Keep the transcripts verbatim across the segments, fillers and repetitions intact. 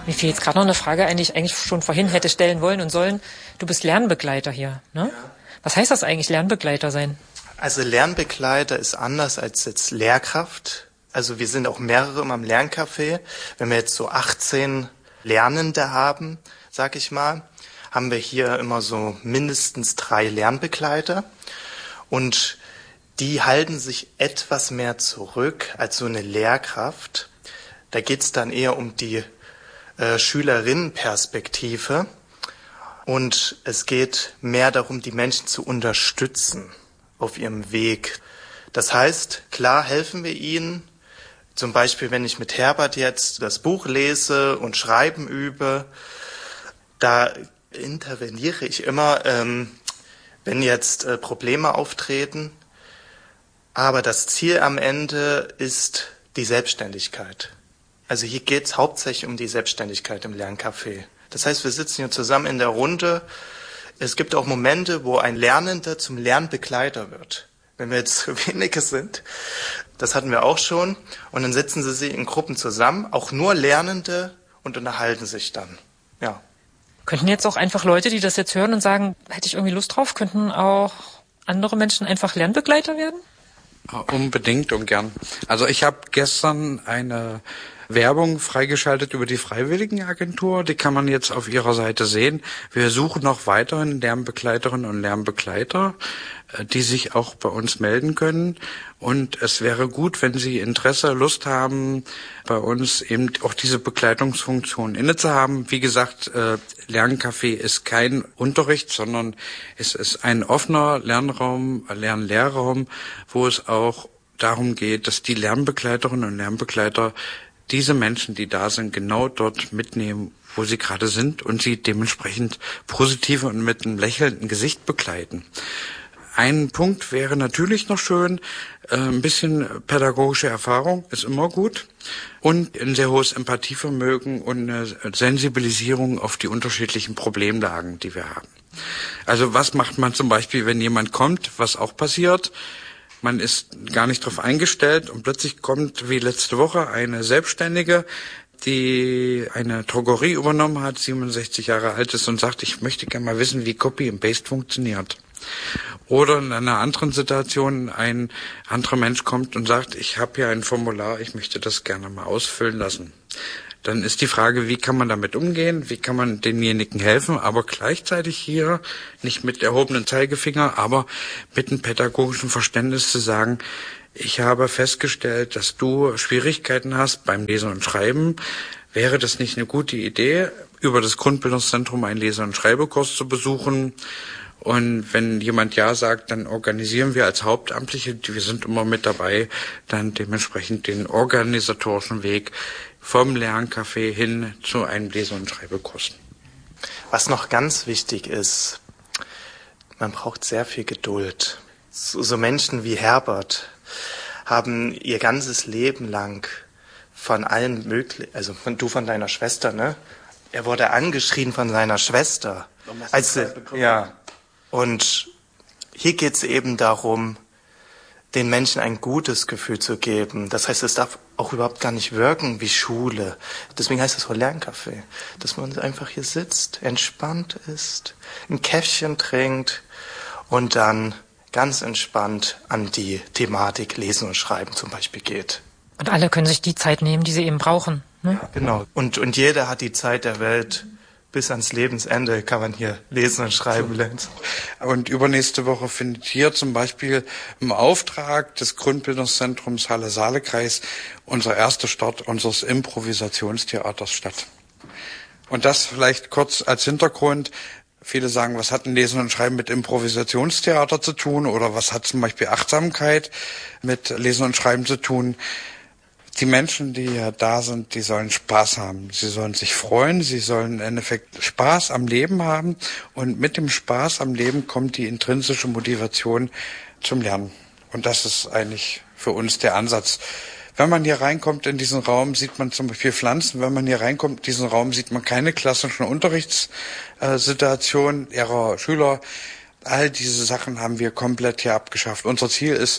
Mir fiel jetzt gerade noch eine Frage ein, die ich eigentlich schon vorhin hätte stellen wollen und sollen. Du bist Lernbegleiter hier, ne? Ja. Was heißt das eigentlich, Lernbegleiter sein? Also Lernbegleiter ist anders als jetzt Lehrkraft. Also wir sind auch mehrere im Lerncafé. Wenn wir jetzt so achtzehn Lernende haben, sag ich mal, haben wir hier immer so mindestens drei Lernbegleiter. Und die halten sich etwas mehr zurück als so eine Lehrkraft. Da geht's dann eher um die äh, Schülerinnenperspektive. Und es geht mehr darum, die Menschen zu unterstützen auf ihrem Weg. Das heißt, klar helfen wir ihnen. Zum Beispiel, wenn ich mit Herbert jetzt das Buch lese und Schreiben übe, da interveniere ich immer, ähm, wenn jetzt äh, Probleme auftreten. Aber das Ziel am Ende ist die Selbstständigkeit. Also hier geht es hauptsächlich um die Selbstständigkeit im Lerncafé. Das heißt, wir sitzen hier zusammen in der Runde. Es gibt auch Momente, wo ein Lernender zum Lernbegleiter wird. Wenn wir jetzt wenige sind, das hatten wir auch schon. Und dann setzen sie sich in Gruppen zusammen, auch nur Lernende, und unterhalten sich dann. Ja. Könnten jetzt auch einfach Leute, die das jetzt hören und sagen, hätte ich irgendwie Lust drauf, könnten auch andere Menschen einfach Lernbegleiter werden? Unbedingt und gern. Also ich habe gestern eine Werbung freigeschaltet über die Freiwilligenagentur. Die kann man jetzt auf ihrer Seite sehen. Wir suchen noch weiterhin Lernbegleiterinnen und Lernbegleiter, die sich auch bei uns melden können. Und es wäre gut, wenn Sie Interesse, Lust haben, bei uns eben auch diese Begleitungsfunktion inne zu haben. Wie gesagt, äh, Lerncafé ist kein Unterricht, sondern es ist ein offener Lernraum, Lern-Lehrraum, wo es auch darum geht, dass die Lernbegleiterinnen und Lernbegleiter diese Menschen, die da sind, genau dort mitnehmen, wo sie gerade sind und sie dementsprechend positiv und mit einem lächelnden Gesicht begleiten. Ein Punkt wäre natürlich noch schön, äh, ein bisschen pädagogische Erfahrung ist immer gut und ein sehr hohes Empathievermögen und eine Sensibilisierung auf die unterschiedlichen Problemlagen, die wir haben. Also was macht man zum Beispiel, wenn jemand kommt, was auch passiert? Man ist gar nicht darauf eingestellt und plötzlich kommt, wie letzte Woche, eine Selbstständige, die eine Drogerie übernommen hat, siebenundsechzig Jahre alt ist und sagt, ich möchte gerne mal wissen, wie Copy and Paste funktioniert. Oder in einer anderen Situation ein anderer Mensch kommt und sagt, ich habe hier ein Formular, ich möchte das gerne mal ausfüllen lassen. Dann ist die Frage, wie kann man damit umgehen, wie kann man denjenigen helfen, aber gleichzeitig hier nicht mit erhobenem Zeigefinger, aber mit einem pädagogischen Verständnis zu sagen, ich habe festgestellt, dass du Schwierigkeiten hast beim Lesen und Schreiben. Wäre das nicht eine gute Idee, über das Grundbildungszentrum einen Lese- und Schreibekurs zu besuchen? Und wenn jemand ja sagt, dann organisieren wir als Hauptamtliche, wir sind immer mit dabei, dann dementsprechend den organisatorischen Weg vom Lerncafé hin zu einem Lese- und Schreibekurs. Was noch ganz wichtig ist, man braucht sehr viel Geduld. So, so Menschen wie Herbert haben ihr ganzes Leben lang von allen möglichen, also von, du von deiner Schwester, ne? Er wurde angeschrien von seiner Schwester. Als, ja. Und hier geht es eben darum, den Menschen ein gutes Gefühl zu geben. Das heißt, es darf auch überhaupt gar nicht wirken wie Schule. Deswegen heißt es auch Lerncafé. Dass man einfach hier sitzt, entspannt ist, ein Käffchen trinkt und dann ganz entspannt an die Thematik Lesen und Schreiben zum Beispiel geht. Und alle können sich die Zeit nehmen, die sie eben brauchen. Ne? Ja, genau. Und, und jeder hat die Zeit der Welt. Bis ans Lebensende kann man hier lesen und schreiben lernen. Und übernächste Woche findet hier zum Beispiel im Auftrag des Grundbildungszentrums Halle-Saale-Kreis unser erster Start unseres Improvisationstheaters statt. Und das vielleicht kurz als Hintergrund. Viele sagen, was hat ein Lesen und Schreiben mit Improvisationstheater zu tun oder was hat zum Beispiel Achtsamkeit mit Lesen und Schreiben zu tun? Die Menschen, die ja da sind, die sollen Spaß haben. Sie sollen sich freuen, sie sollen im Endeffekt Spaß am Leben haben. Und mit dem Spaß am Leben kommt die intrinsische Motivation zum Lernen. Und das ist eigentlich für uns der Ansatz. Wenn man hier reinkommt in diesen Raum, sieht man zum Beispiel Pflanzen. Wenn man hier reinkommt in diesen Raum, sieht man keine klassischen Unterrichtssituationen ihrer Schüler. All diese Sachen haben wir komplett hier abgeschafft. Unser Ziel ist,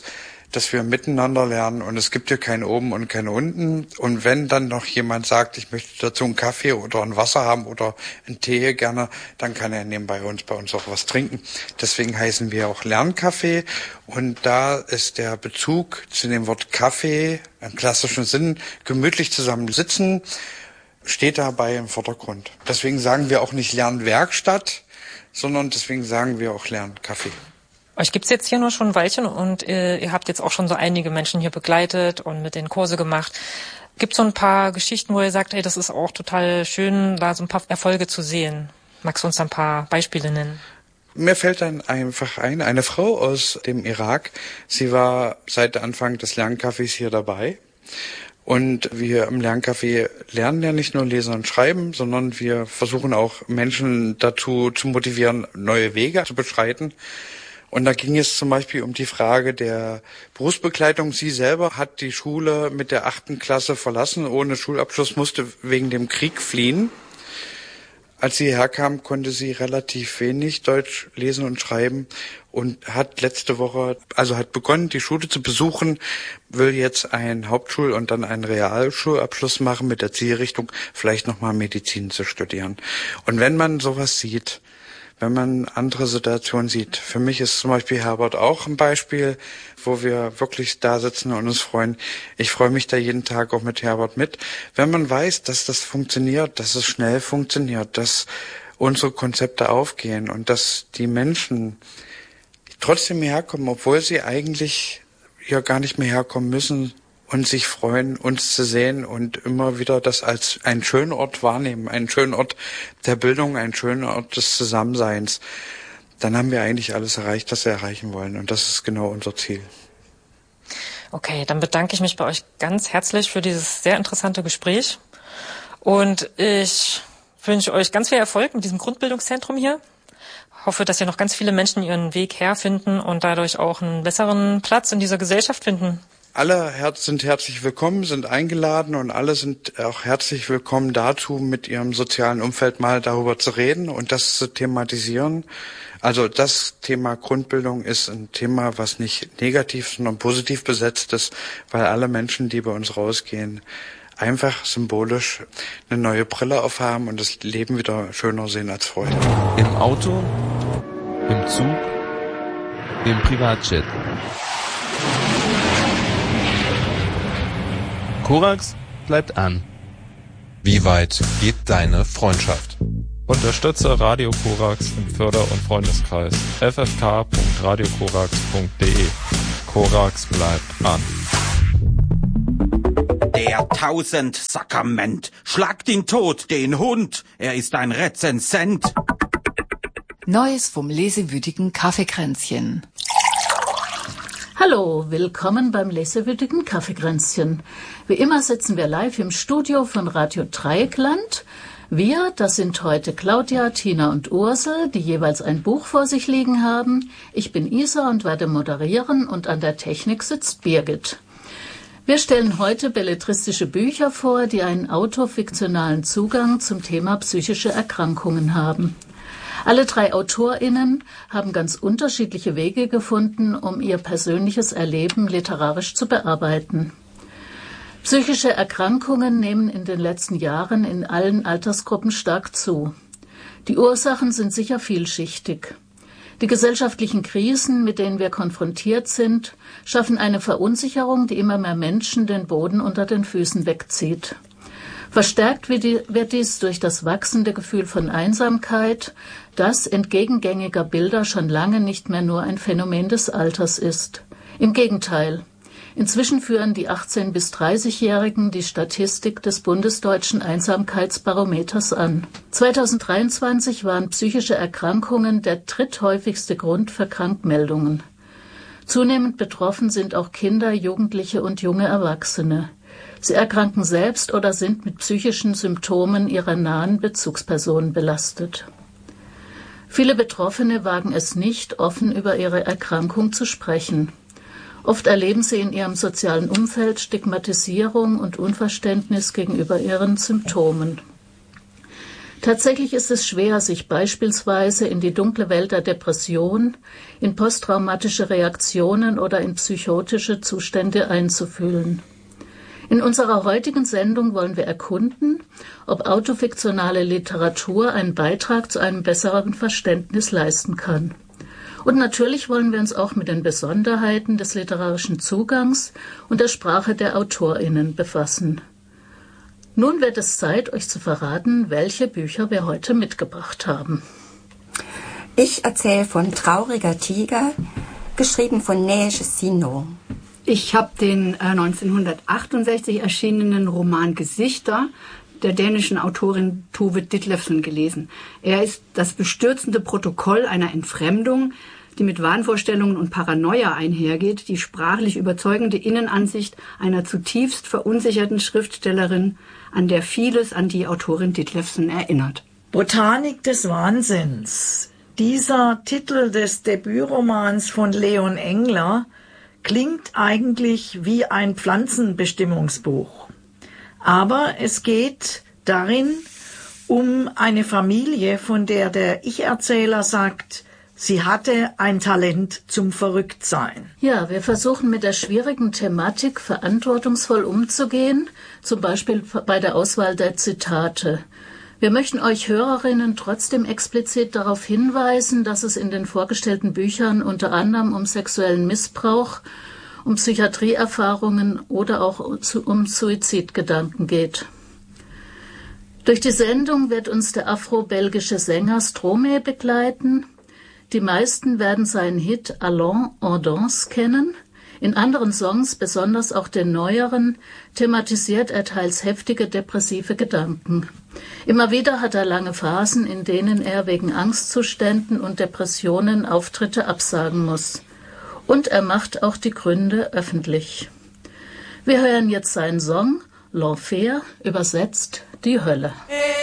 dass wir miteinander lernen und es gibt hier kein Oben und kein Unten. Und wenn dann noch jemand sagt, ich möchte dazu einen Kaffee oder ein Wasser haben oder einen Tee gerne, dann kann er nebenbei uns bei uns auch was trinken. Deswegen heißen wir auch Lerncafé und da ist der Bezug zu dem Wort Kaffee im klassischen Sinn, gemütlich zusammen sitzen, steht dabei im Vordergrund. Deswegen sagen wir auch nicht Lernwerkstatt, sondern deswegen sagen wir auch Lerncafé. Euch gibt's jetzt hier nur schon ein Weilchen und äh, ihr habt jetzt auch schon so einige Menschen hier begleitet und mit den Kurse gemacht. Gibt's so ein paar Geschichten, wo ihr sagt, ey, das ist auch total schön, da so ein paar Erfolge zu sehen? Magst du uns ein paar Beispiele nennen? Mir fällt dann einfach ein, eine Frau aus dem Irak. Sie war seit Anfang des Lerncafés hier dabei. Und wir im Lerncafé lernen ja nicht nur lesen und schreiben, sondern wir versuchen auch Menschen dazu zu motivieren, neue Wege zu beschreiten. Und da ging es zum Beispiel um die Frage der Berufsbegleitung. Sie selber hat die Schule mit der achten Klasse verlassen, ohne Schulabschluss, musste wegen dem Krieg fliehen. Als sie herkam, konnte sie relativ wenig Deutsch lesen und schreiben und hat letzte Woche, also hat begonnen, die Schule zu besuchen, will jetzt einen Hauptschul- und dann einen Realschulabschluss machen mit der Zielrichtung, vielleicht nochmal Medizin zu studieren. Und wenn man sowas sieht, wenn man andere Situationen sieht. Für mich ist zum Beispiel Herbert auch ein Beispiel, wo wir wirklich da sitzen und uns freuen. Ich freue mich da jeden Tag auch mit Herbert mit. Wenn man weiß, dass das funktioniert, dass es schnell funktioniert, dass unsere Konzepte aufgehen und dass die Menschen trotzdem hierher kommen, obwohl sie eigentlich ja gar nicht mehr herkommen müssen, und sich freuen, uns zu sehen und immer wieder das als einen schönen Ort wahrnehmen, einen schönen Ort der Bildung, einen schönen Ort des Zusammenseins, dann haben wir eigentlich alles erreicht, was wir erreichen wollen. Und das ist genau unser Ziel. Okay, dann bedanke ich mich bei euch ganz herzlich für dieses sehr interessante Gespräch. Und ich wünsche euch ganz viel Erfolg mit diesem Grundbildungszentrum hier. Hoffe, dass ihr noch ganz viele Menschen ihren Weg herfinden und dadurch auch einen besseren Platz in dieser Gesellschaft finden. Alle sind herzlich willkommen, sind eingeladen und alle sind auch herzlich willkommen dazu, mit ihrem sozialen Umfeld mal darüber zu reden und das zu thematisieren. Also das Thema Grundbildung ist ein Thema, was nicht negativ, sondern positiv besetzt ist, weil alle Menschen, die bei uns rausgehen, einfach symbolisch eine neue Brille aufhaben und das Leben wieder schöner sehen als vorher. Im Auto, im Zug, im Privatjet. Korax bleibt an. Wie weit geht deine Freundschaft? Unterstütze Radio Korax im Förder- und Freundeskreis. f f k punkt radio korax punkt d e. Korax bleibt an. Der Tausendsakrament. Schlagt ihn tot, den Hund. Er ist ein Rezensent. Neues vom lesewütigen Kaffeekränzchen. Hallo, willkommen beim lesewütigen Kaffeekränzchen. Wie immer sitzen wir live im Studio von Radio Dreieckland. Wir, das sind heute Claudia, Tina und Ursel, die jeweils ein Buch vor sich liegen haben. Ich bin Isa und werde moderieren und an der Technik sitzt Birgit. Wir stellen heute belletristische Bücher vor, die einen autofiktionalen Zugang zum Thema psychische Erkrankungen haben. Alle drei AutorInnen haben ganz unterschiedliche Wege gefunden, um ihr persönliches Erleben literarisch zu bearbeiten. Psychische Erkrankungen nehmen in den letzten Jahren in allen Altersgruppen stark zu. Die Ursachen sind sicher vielschichtig. Die gesellschaftlichen Krisen, mit denen wir konfrontiert sind, schaffen eine Verunsicherung, die immer mehr Menschen den Boden unter den Füßen wegzieht. Verstärkt wird dies durch das wachsende Gefühl von Einsamkeit, das entgegen gängiger Bilder schon lange nicht mehr nur ein Phänomen des Alters ist. Im Gegenteil. Inzwischen führen die achtzehn- bis dreißigjährigen die Statistik des bundesdeutschen Einsamkeitsbarometers an. zweitausenddreiundzwanzig waren psychische Erkrankungen der dritthäufigste Grund für Krankmeldungen. Zunehmend betroffen sind auch Kinder, Jugendliche und junge Erwachsene. Sie erkranken selbst oder sind mit psychischen Symptomen ihrer nahen Bezugspersonen belastet. Viele Betroffene wagen es nicht, offen über ihre Erkrankung zu sprechen. Oft erleben sie in ihrem sozialen Umfeld Stigmatisierung und Unverständnis gegenüber ihren Symptomen. Tatsächlich ist es schwer, sich beispielsweise in die dunkle Welt der Depression, in posttraumatische Reaktionen oder in psychotische Zustände einzufühlen. In unserer heutigen Sendung wollen wir erkunden, ob autofiktionale Literatur einen Beitrag zu einem besseren Verständnis leisten kann. Und natürlich wollen wir uns auch mit den Besonderheiten des literarischen Zugangs und der Sprache der AutorInnen befassen. Nun wird es Zeit, euch zu verraten, welche Bücher wir heute mitgebracht haben. Ich erzähle von Trauriger Tiger, geschrieben von Neige Sino. Ich habe den äh, neunzehnhundertachtundsechzig erschienenen Roman Gesichter der dänischen Autorin Tove Ditlevsen gelesen. Er ist das bestürzende Protokoll einer Entfremdung, die mit Wahnvorstellungen und Paranoia einhergeht, die sprachlich überzeugende Innenansicht einer zutiefst verunsicherten Schriftstellerin, an der vieles an die Autorin Ditlevsen erinnert. Botanik des Wahnsinns. Dieser Titel des Debütromans von Leon Engler klingt eigentlich wie ein Pflanzenbestimmungsbuch. Aber es geht darin um eine Familie, von der der Ich-Erzähler sagt, sie hatte ein Talent zum Verrücktsein. Ja, wir versuchen mit der schwierigen Thematik verantwortungsvoll umzugehen, zum Beispiel bei der Auswahl der Zitate. Wir möchten euch Hörerinnen trotzdem explizit darauf hinweisen, dass es in den vorgestellten Büchern unter anderem um sexuellen Missbrauch, um Psychiatrieerfahrungen oder auch um Suizidgedanken geht. Durch die Sendung wird uns der afro-belgische Sänger Stromae begleiten. Die meisten werden seinen Hit Allons en danse kennen. In anderen Songs, besonders auch den neueren, thematisiert er teils heftige depressive Gedanken. Immer wieder hat er lange Phasen, in denen er wegen Angstzuständen und Depressionen Auftritte absagen muss. Und er macht auch die Gründe öffentlich. Wir hören jetzt seinen Song L'Enfer, übersetzt die Hölle. Hey.